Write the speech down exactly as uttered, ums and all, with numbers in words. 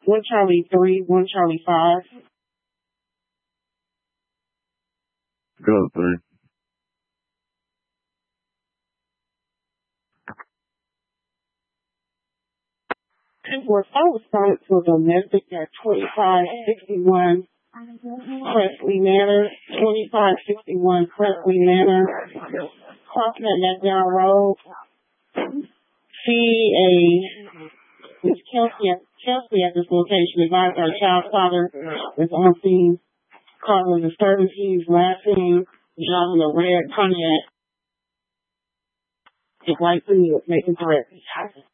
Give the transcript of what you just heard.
one Charlie three, one Charlie five. Go three. Well, our response was a message at twenty-five sixty-one Presley Manor, twenty-five sixty-one Presley Manor, crossing at Neckdown Road. See a Miss Kelsey at, Kelsey at this location advised our child's father is on scene, causing disturbance. He's laughing, driving a red Pontiac. His white food making threats.